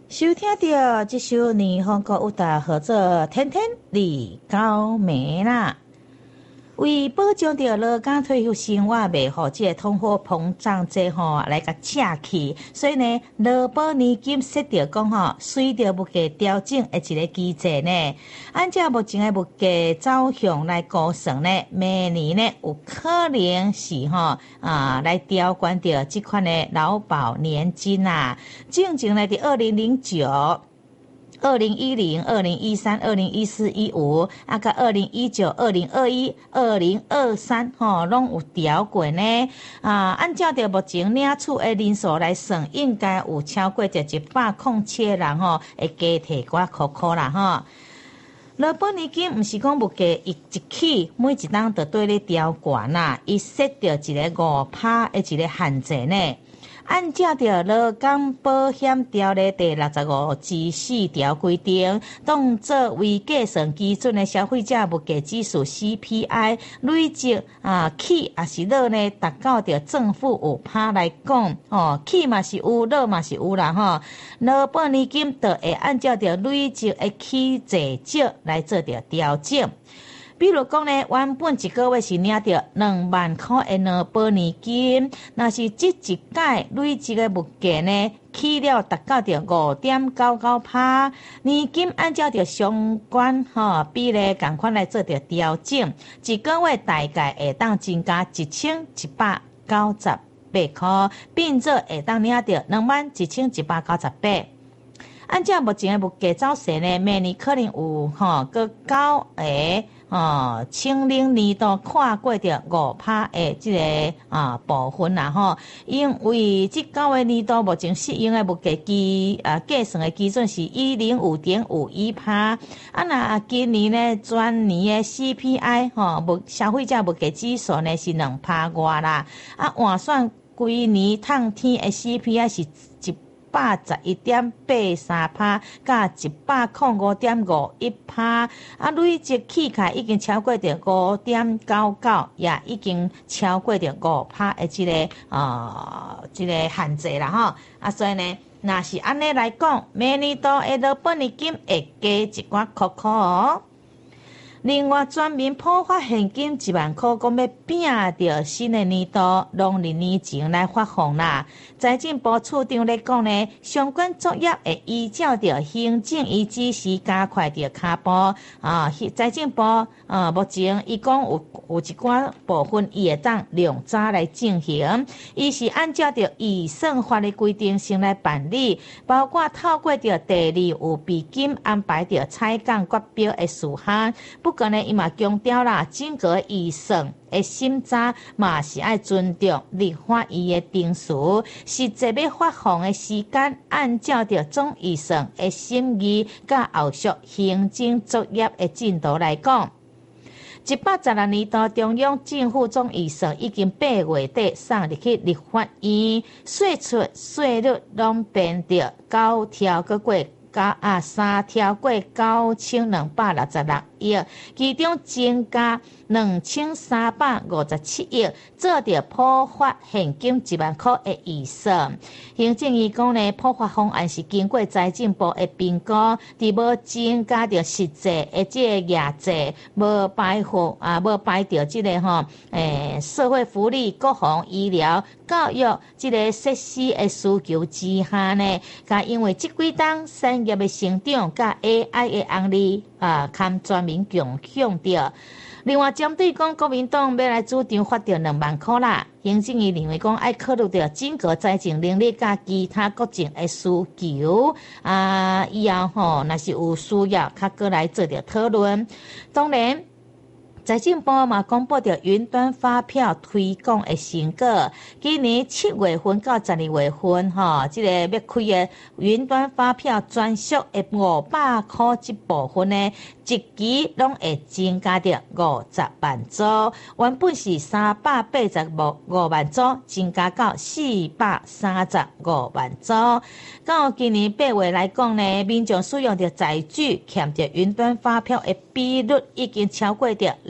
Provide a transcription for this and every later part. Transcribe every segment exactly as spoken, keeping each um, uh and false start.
收听到这首霓虹歌有达合作天天你高美啦。为保障着劳工退休生活袂互这个通货膨胀这吼来甲扯去，所以呢，劳保年金设定讲吼，随着物价调整的一个机制呢，按照目前的物价走向来估算呢，明年呢有可能是吼啊来调关着这款的劳保年金啊，正正来伫二零零九。二零一零、二零一三、二零一四、一五，啊，甲二零一九、二零二一、二零二三，吼，拢有调过呢。啊，按照着目前领取的人数来算，应该有超过着一百零七个人吼，会加提寡箍箍啦，吼。劳保年金毋是讲物价一一起，每一档就对咧调悬啦，伊设着一个五趴的一个限制呢。按照着劳工保险条例第六十五之四条规定，当作为计算基准的消费者物价指数 C P I 累积啊起也是落呢，达到着政府有趴来讲哦，起嘛是有，落嘛是有啦吼。劳保年金就会按照着累积的起税少来做着调整。比如讲呢，原本一个月是领着两万块的劳保年金，若是这一届累积的物价呢，起了达到着五点九九趴，年金按照着相关吼比例共款来做着调整，一个月大概会当增加一千一百九十八块，变做会当领着两万一千一百九十八。按照目前的物价走势呢，明年可能有吼个九个。哦，清零年度跨过着五趴的这个啊部分啦吼，因为这九个年度目前适用的物价基啊计算的基准是一零五点五一趴，啊那今年呢全年的 C P I 吼物消费者物价指数呢是两趴外啦，啊换算规年当天的 C P I 是一百十一点八三趴，甲一百零五点五一趴，啊，累积起来已经超过着五点九九，也已经超过着五趴的这个啊、呃，这个限制啦吼。啊，所以呢，若是安尼来讲，明年度的劳保年金会加一寡箍箍哦。另外，全民普发现金一万块，讲要拼着新的年度农历年前来发放啦。财政部处长咧讲呢，相关作业会依照着行政伊指示加快着脚步啊。财政部啊，目前伊讲有有一寡部分伊会当量早来进行，伊是按照着预算法的规定先来办理，包括透过着第二有备金安排着采购决标的事项。不过呢，伊嘛强调啦，整个预算的审查嘛是爱尊重立法院的定数，实际要发放的时间，按照着总预算的审议甲后续行政作业的进度来讲。一百十六年度中央政府总预算已经八月底送入去立法院，税出税率拢变着九条个过九啊三条过九千两百六十六亿，其中增加两千三百五十七亿，做着普发现金一万块的预算。行政院讲呢，普发方案是经过财政部的评估，伫无增加着实际的这个业绩，无排除啊，无排着这个吼，诶，社会福利、国防、医疗、教育这个设施的需求之下呢，甲因为这几档产业的成长，甲 A I 的红利啊，堪全民共享着。另外，针对讲国民党要来主张发着两万块啦，行政院认为讲爱考虑到整个财政能力甲其他国政的需求啊，以后吼若是有需要，较过来做着讨论。当然。财政部嘛公布着云端发票推广的成果，今年七月份到十二月份，吼，这个要开的云端发票专属的五百块这部分呢，一期拢会增加着五十万组，原本是三百八十五万组，增加到四百三十五万组。到今年八月来讲呢，民众使用着载具欠着云端发票的比率已经超过着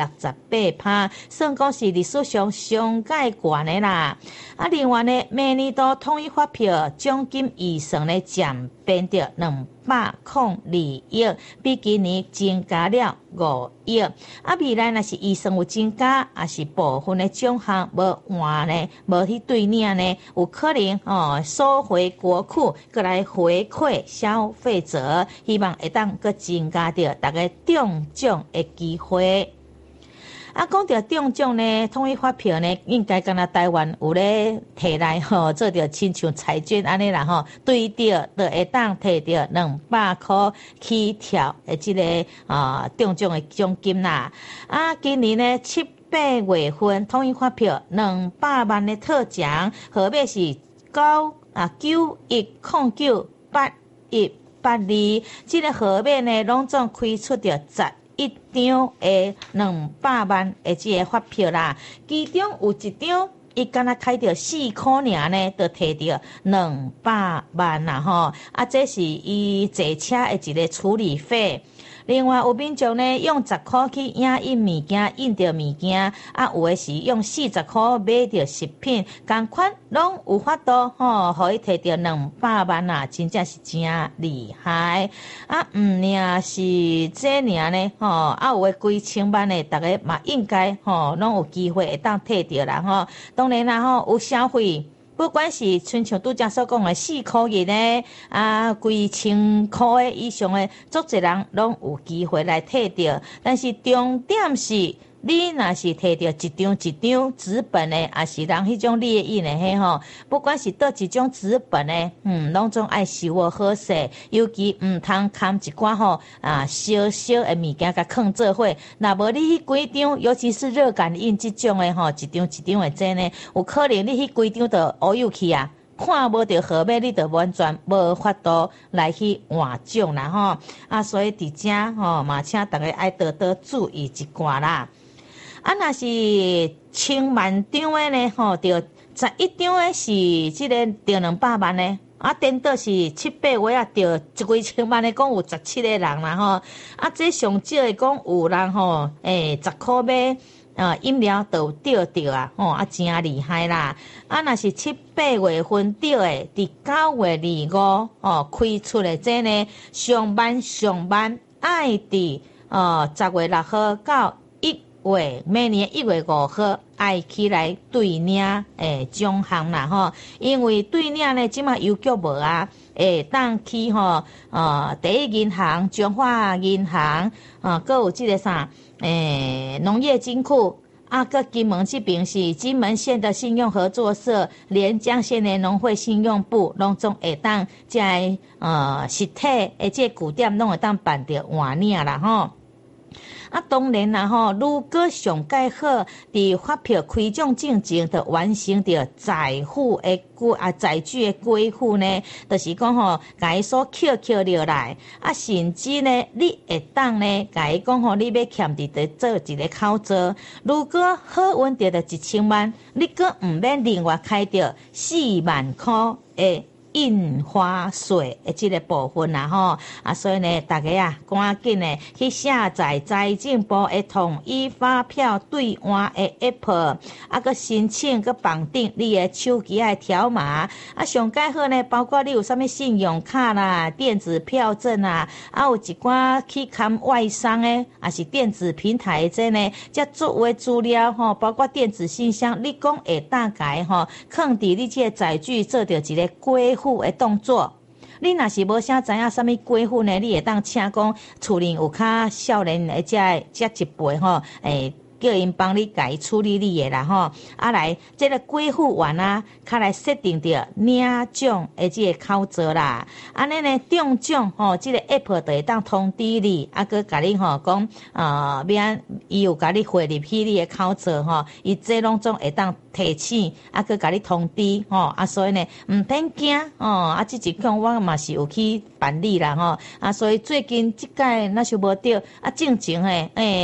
六十八趴，算讲是历史上上界悬的啦。啊，另外呢，每年度统一发票奖金预算呢，渐变到两百零二亿，比今年增加了五亿。啊，未来若是预算有增加，也是部分的奖项无换呢，无去对领呢，有可能哦收回国库，过来回馈消费者，希望会当搁增加到大家中奖的机会。啊，讲到中奖呢，统一发票呢，应该敢若台湾有咧摕来吼，做着亲像彩券安尼啦吼，对着就会当摕着两百块起跳的即个啊中奖的奖金啦。啊，今年呢七八月份统一发票两百万的特奖，号码是九啊九一零九八一八二，即个号码呢，拢总开出着十。一张的两百万的这个发票啦，其中有一张伊敢若开着四块尔呢，就摕着两百万啦吼。啊，这是伊坐车的一个处理费。另外有民众呢用十块去影印物件，印着物件，啊有的是用四十块买着食品，同款拢有法度吼，可以摕着两百万啊，真正是真厉害。啊，毋尔是这尔呢吼，啊有的几千万的，大家嘛应该吼，拢有机会会当摕着啦吼。当然啦吼，有消费。不管是亲像拄则所讲的四块银呢，啊，几千块以上的，足侪人拢有机会来摕到。但是重点是，你若是摕到一张一张纸本的，也是人迄种列印的迄吼，不管是倒一种纸本的，嗯，拢总爱收获好势，尤其毋通牵一寡吼啊小小的物件甲放做伙。若无你迄几张，尤其是热感应即种的吼，一张一张的这呢，有可能你迄几张就乌有去啊。看无到号码，你就完全无法度来去换奖啦吼。啊，所以伫遮吼嘛，请大家爱多多注意一寡啦。啊，若是千万张的呢，吼，着十一张的是即个着两百万的，啊，颠倒是七八月啊，着一几千万的，讲有十七个人啦吼。啊，这上少的讲有人吼，诶、欸，十块买啊饮料都钓着啊，吼啊，真厉害啦！啊，若是七八月份钓的，伫九月二五哦开出的这呢，上班上班爱伫哦十月六号到一月每年一月五号爱起来对领诶奖项啦吼，因为对领呢即马邮局无啊，会当去吼呃第一银行、中华银行啊，搁有即个啥诶农业金库。啊，个金门这边是金门县的信用合作社、连江县的农会信用部，拢总会当在呃实体诶这据点拢会当办着换领啦吼。啊，当然啦吼，如果上介好，伫发票开奖进前就完成着财富的规啊财具的规划呢，就是讲吼，甲伊所扣扣落来，啊，甚至呢，你会当呢，甲伊讲吼，你要欠伫伫做一个口罩，如果好运着着一千万，你阁毋免另外开着四万块诶。印花税的这个部分啦吼，啊，所以呢，大家啊，赶紧呢去下载财政部的统一发票兑换的 app， 啊，个申请个绑定你的手机的条码，啊，上介好呢，包括你有啥物信用卡啦、电子票证啊，啊，有一寡去看外商的，啊是电子平台的这呢，这作为资料吼，包括电子信箱，你讲会大概吼，放伫你这个载具做着一个规划的动作，你若是无啥知影啥物规划呢？你会当请讲厝里有较少年的这这一辈吼，诶。叫因帮你家处理你的啦吼，啊来，这个规划完啊，较来设定着领奖的这个口罩啦，安尼呢中奖吼，这个 app 就会当通知你，啊佮甲你吼讲啊，免伊有甲你汇入去你的口罩吼，伊这拢总会当提醒，啊佮甲你通知吼，啊所以呢毋免惊哦，啊即一项我嘛是有去办理啦吼，啊所以最近即届若是无着啊正经诶诶。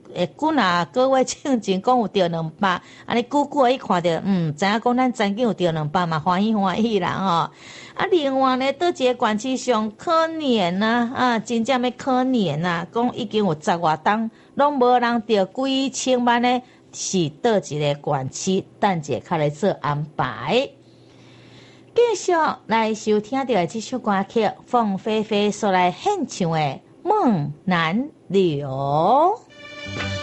诶，久若个月庆前讲有着两百，安尼久久伊看着，嗯，知影讲咱真经有着两百嘛，欢喜欢喜啦吼。啊，另外呢，倒一个管区上可怜呐、啊，啊，真正要可怜呐、啊，讲已经有十外档，拢无人着几千万呢，是倒一个管区，等者较来做安排。继续来收听到的这首歌曲，凤飞飞所来献唱的《梦难留》。